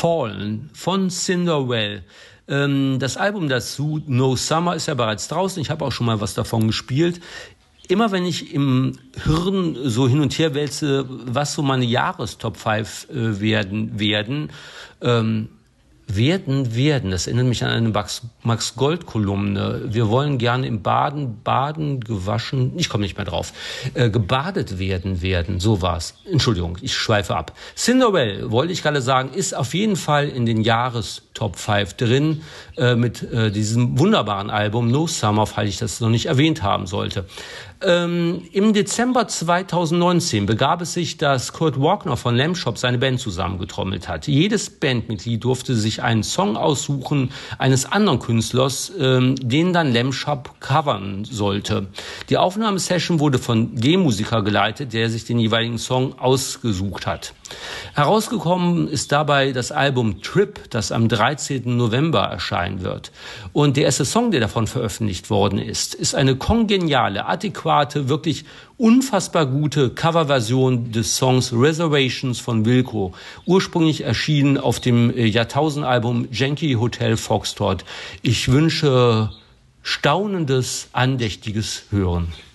Fallen von Cinderwell. Das Album dazu, No Summer, ist ja bereits draußen. Ich habe auch schon mal was davon gespielt. Immer wenn ich im Hirn so hin und her wälze, was so meine Jahrestop 5 werden, das erinnert mich an eine Max Gold-Kolumne. Wir wollen gerne im Baden gewaschen, ich komme nicht mehr drauf, gebadet werden, so war's. Entschuldigung, ich schweife ab. Cinderwell, wollte ich gerade sagen, ist auf jeden Fall in den Jahrestop 5 drin, mit diesem wunderbaren Album No Summer, falls ich das noch nicht erwähnt haben sollte. Im Dezember 2019 begab es sich, dass Kurt Wagner von Lamb Shop seine Band zusammengetrommelt hat. Jedes Bandmitglied durfte sich einen Song aussuchen eines anderen Künstlers, den dann Lamb Shop covern sollte. Die Aufnahmesession wurde von dem Musiker geleitet, der sich den jeweiligen Song ausgesucht hat. Herausgekommen ist dabei das Album Trip, das am 13. November erscheinen wird. Und der erste Song, der davon veröffentlicht worden ist eine kongeniale, adäquate, wirklich unfassbar gute Coverversion des Songs Reservations von Wilco, ursprünglich erschienen auf dem Jahrtausendalbum Yankee Hotel Foxtrot. Ich wünsche staunendes, andächtiges Hören.